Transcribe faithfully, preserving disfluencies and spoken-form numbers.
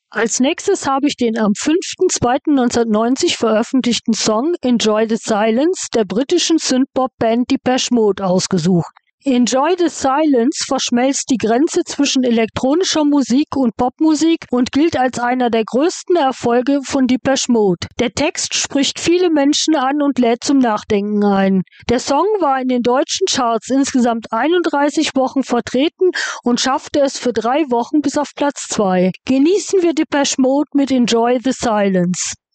Als nächstes habe ich den am fünften zweiten neunzehnhundertneunzig veröffentlichten Song Enjoy the Silence der britischen Synthpop-Band Depeche Mode ausgesucht. Enjoy the Silence verschmelzt die Grenze zwischen elektronischer Musik und Popmusik und gilt als einer der größten Erfolge von Depeche Mode. Der Text spricht viele Menschen an und lädt zum Nachdenken ein. Der Song war in den deutschen Charts insgesamt einunddreißig Wochen vertreten und schaffte es für drei Wochen bis auf Platz zwei. Genießen wir Depeche Mode mit Enjoy the Silence.